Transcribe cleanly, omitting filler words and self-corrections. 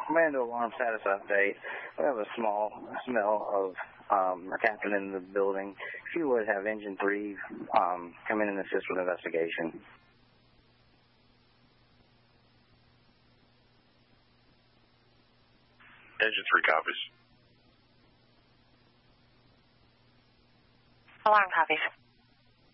Commando alarm status update. We have a small smell of happening in the building. If you would have Engine 3 come in and assist with investigation. Engine 3 copies. Alarm copies.